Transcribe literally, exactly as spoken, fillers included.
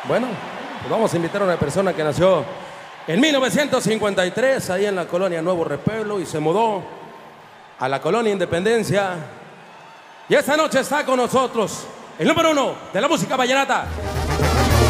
Bueno, pues vamos a invitar a una persona que nació en mil novecientos cincuenta y tres, ahí en la colonia Nuevo Repueblo, y se mudó a la colonia Independencia. Y esta noche está con nosotros el número uno de la música vallenata.